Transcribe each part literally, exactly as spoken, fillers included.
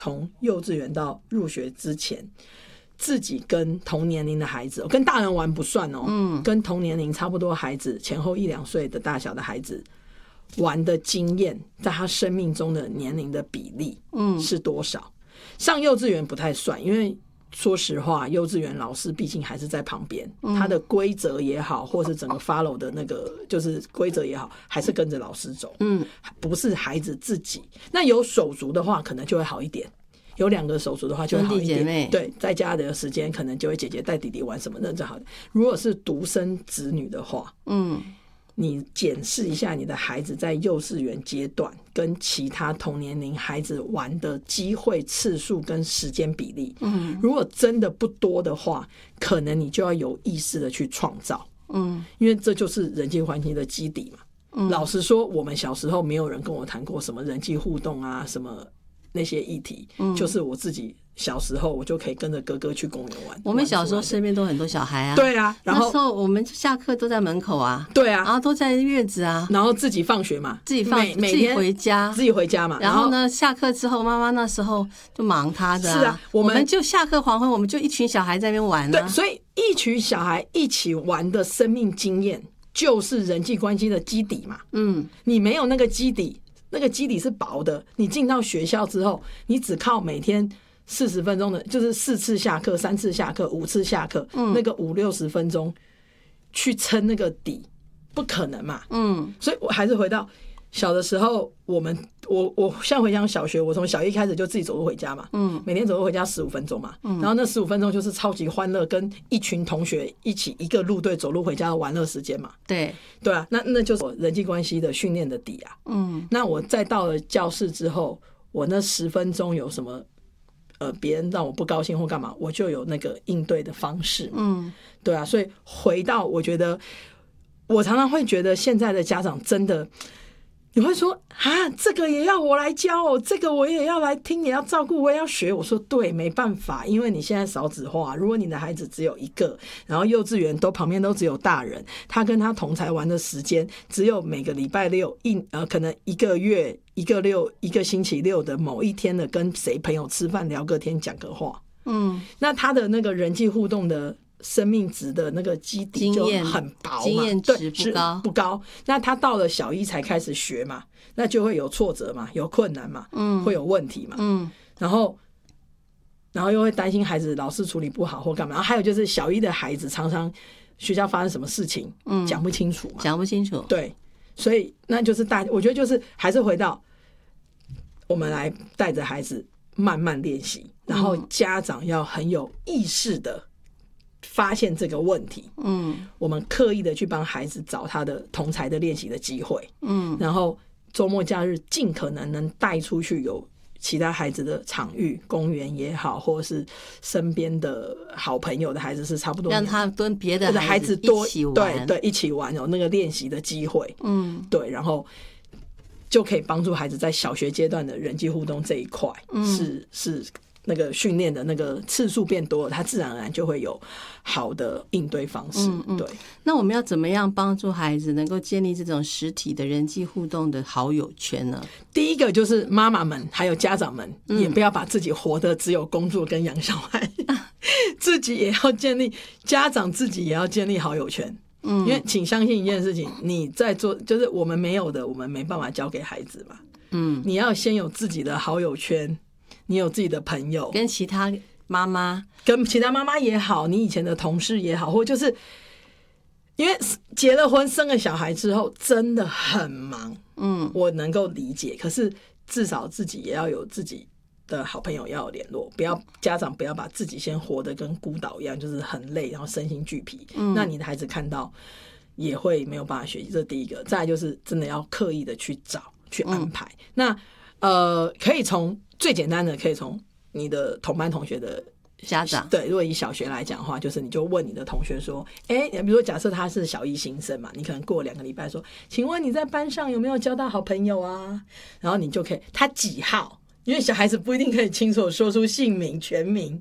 从幼稚园到入学之前，自己跟同年龄的孩子，跟大人玩不算哦，嗯，跟同年龄差不多孩子，前后一两岁的大小的孩子玩的经验，在他生命中的年龄的比例，嗯，是多少？上幼稚园不太算，因为说实话，幼稚园老师毕竟还是在旁边，嗯、他的规则也好，或是整个 follow 的那个就是规则也好，还是跟着老师走，嗯，不是孩子自己。那有手足的话，可能就会好一点。有两个手足的话就会好一点，兄弟姐妹，对，在家的时间可能就会姐姐带弟弟玩什么的就好。如果是独生子女的话，嗯。你检视一下你的孩子在幼稚园阶段跟其他同年龄孩子玩的机会次数跟时间比例，嗯，如果真的不多的话，可能你就要有意识的去创造，嗯，因为这就是人际关系的基底嘛。嗯、老实说，我们小时候没有人跟我谈过什么人际互动啊，什么那些议题，嗯，就是我自己。小时候我就可以跟着哥哥去公园玩。 我们小时候身边都很多小孩啊， 对啊，然后那时候我们下课都在门口啊， 对啊， 然后都在院子啊， 然后自己放学嘛， 自己放每每自己回家， 自己回家嘛。 然后呢，下课之后，妈妈那时候就忙她的、啊， 是啊，我们, 我们就下课黄昏，我们就一群小孩在那边玩啊。 对，所以一群小孩一起玩的生命经验，就是人际关系的基底嘛。嗯，你没有那个基底，那个基底是薄的。你进到学校之后，你只靠每天。四十分钟的，就是四次下课、三次下课、五次下课，嗯、那个五六十分钟去撑那个底，不可能嘛。嗯，所以我还是回到小的时候，我们我我现在回想小学，我从小一开始就自己走路回家嘛。嗯，每天走路回家十五分钟嘛。嗯，然后那十五分钟就是超级欢乐，跟一群同学一起一个路队走路回家的玩乐时间嘛。 对对啊，那那就是我人际关系的训练的底啊。嗯，那我再到了教室之后，我那十分钟有什么？呃，别人让我不高兴或干嘛，我就有那个应对的方式。嗯，对啊，所以回到我觉得，我常常会觉得现在的家长真的，你会说啊，这个也要我来教哦，这个我也要来听，也要照顾，我也要学。我说对，没办法，因为你现在少子化，如果你的孩子只有一个，然后幼稚园都旁边都只有大人，他跟他同才玩的时间只有每个礼拜六一呃，可能一个月。一个六一个星期六的某一天的跟谁朋友吃饭聊个天讲个话，嗯，那他的那个人际互动的生命值的那个基底就很薄嘛， 经验值不高不高。那他到了小一才开始学嘛，那就会有挫折嘛，有困难嘛，嗯，会有问题嘛，嗯，然后然后又会担心孩子老师处理不好或干嘛。然后还有就是小一的孩子常常学校发生什么事情，嗯，讲不清楚嘛， 讲不清楚， 对。所以那就是大，我觉得就是还是回到我们来带着孩子慢慢练习，然后家长要很有意识的发现这个问题，嗯，我们刻意的去帮孩子找他的同才的练习的机会，嗯，然后周末假日尽可能能带出去有其他孩子的场域，公园也好，或者是身边的好朋友的孩子是差不多， 让他跟别的孩子多一起玩， 对对，一起玩有那个练习的机会，嗯，对，然后就可以帮助孩子在小学阶段的人际互动这一块，嗯，是是那个训练的那个次数变多了，他自然而然就会有好的应对方式。嗯嗯，对。 那我们要怎么样帮助孩子能够建立这种实体的人际互动的好友圈呢？ 第一个就是妈妈们还有家长们，也不要把自己活得只有工作跟养小孩，嗯、自己也要建立，家长自己也要建立好友圈。嗯，因为请相信一件事情，你在做就是我们没有的，我们没办法教给孩子嘛。嗯，你要先有自己的好友圈。你有自己的朋友， 跟其他妈妈， 跟其他妈妈也好，你以前的同事也好，或就是因为结了婚生了小孩之后真的很忙，嗯，我能够理解，可是至少自己也要有自己的好朋友要有联络，不要家长不要把自己先活得跟孤岛一样，就是很累，然后身心俱疲，嗯，那你的孩子看到也会没有办法学习，这是第一个。再来就是真的要刻意的去找去安排，嗯、那呃可以从最简单的可以从你的同班同学的家长， 对，如果以小学来讲的话，就是你就问你的同学说，哎，比如说假设他是小一新生嘛，你可能过两个礼拜说，请问你在班上有没有交到好朋友啊？然后你就可以，他几号？因为小孩子不一定可以清楚说出姓名全名，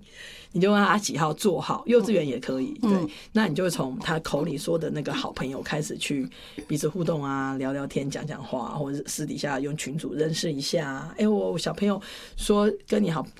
你就问他几号座号，幼稚园也可以，对， 嗯那你就会从他口里说的那个好朋友开始去彼此互动啊，聊聊天，讲讲话，或者是私底下用群组认识一下。哎，我小朋友说跟你好